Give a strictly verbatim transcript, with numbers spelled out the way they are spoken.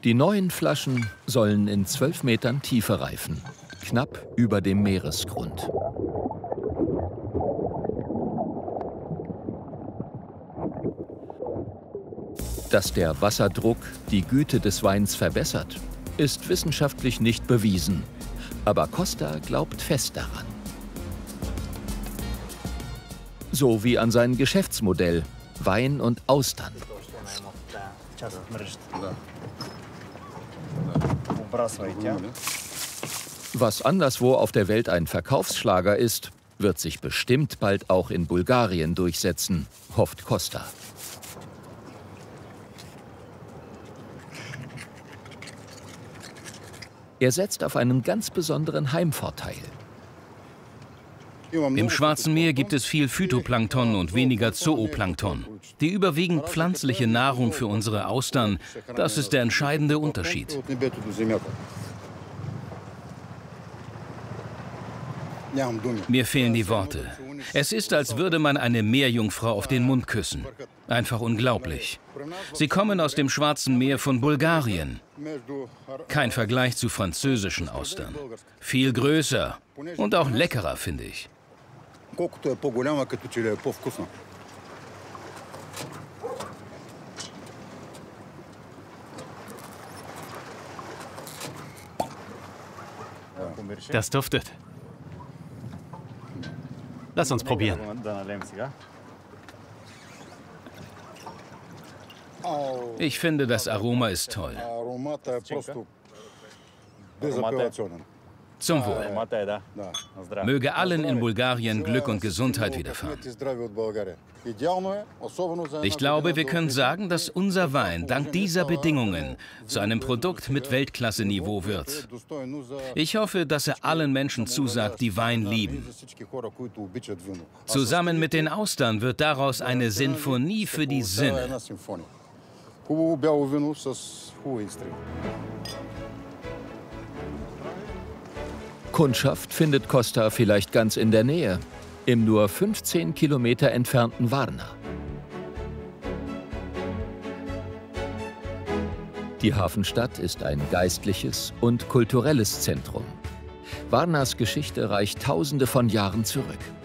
Die neuen Flaschen sollen in zwölf Metern Tiefe reifen, knapp über dem Meeresgrund. Dass der Wasserdruck die Güte des Weins verbessert, ist wissenschaftlich nicht bewiesen. Aber Costa glaubt fest daran. So wie an sein Geschäftsmodell Wein und Austern. Was anderswo auf der Welt ein Verkaufsschlager ist, wird sich bestimmt bald auch in Bulgarien durchsetzen, hofft Costa. Er setzt auf einen ganz besonderen Heimvorteil. Im Schwarzen Meer gibt es viel Phytoplankton und weniger Zooplankton. Die überwiegend pflanzliche Nahrung für unsere Austern, das ist der entscheidende Unterschied. Mir fehlen die Worte. Es ist, als würde man eine Meerjungfrau auf den Mund küssen. Einfach unglaublich. Sie kommen aus dem Schwarzen Meer von Bulgarien. Kein Vergleich zu französischen Austern. Viel größer und auch leckerer, finde ich. Das duftet. Lass uns probieren. Ich finde, das Aroma ist toll. Zum Wohl. Möge allen in Bulgarien Glück und Gesundheit widerfahren. Ich glaube, wir können sagen, dass unser Wein dank dieser Bedingungen zu einem Produkt mit Weltklasse-Niveau wird. Ich hoffe, dass er allen Menschen zusagt, die Wein lieben. Zusammen mit den Austern wird daraus eine Sinfonie für die Sinne. Kundschaft findet Costa vielleicht ganz in der Nähe, im nur fünfzehn Kilometer entfernten Varna. Die Hafenstadt ist ein geistliches und kulturelles Zentrum. Varnas Geschichte reicht Tausende von Jahren zurück.